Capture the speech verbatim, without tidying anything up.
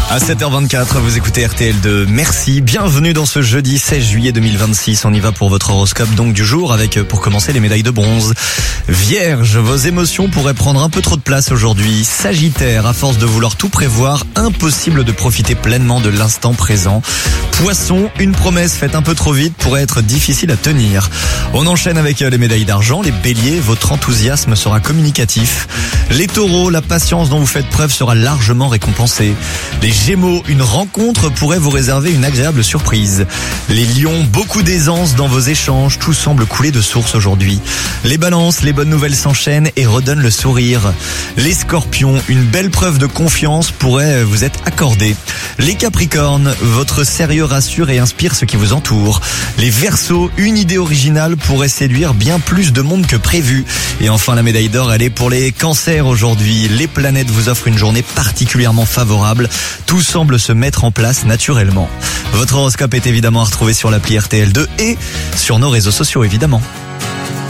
À sept heures vingt-quatre, vous écoutez R T L deux. Merci, bienvenue dans ce jeudi seize juillet deux mille vingt-six. On y va pour votre horoscope donc du jour avec, pour commencer, les médailles de bronze. Vierge, vos émotions pourraient prendre un peu trop de place aujourd'hui. Sagittaire, à force de vouloir tout prévoir, impossible de profiter pleinement de l'instant présent. Poisson, une promesse faite un peu trop vite pourrait être difficile à tenir. On enchaîne avec les médailles d'argent. Les béliers, votre enthousiasme sera communicatif. Les taureaux, la patience dont vous faites preuve sera largement récompensée. Les Gémeaux, une rencontre pourrait vous réserver une agréable surprise. Les lions, beaucoup d'aisance dans vos échanges, tout semble couler de source aujourd'hui. Les balances, les bonnes nouvelles s'enchaînent et redonnent le sourire. Les scorpions, une belle preuve de confiance pourrait vous être accordée. Les capricornes, votre sérieux rassure et inspire ce qui vous entoure. Les verseaux, une idée originale pourrait séduire bien plus de monde que prévu. Et enfin, la médaille d'or, elle est pour les cancers aujourd'hui. Les planètes vous offrent une journée particulièrement favorable. Tout semble se mettre en place naturellement. Votre horoscope est évidemment à retrouver sur l'appli R T L deux et sur nos réseaux sociaux évidemment.